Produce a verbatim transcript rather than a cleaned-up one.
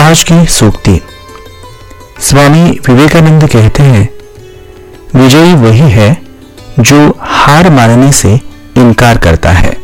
आज की सूक्ति। स्वामी विवेकानंद कहते हैं, विजयी वही है जो हार मानने से इनकार करता है।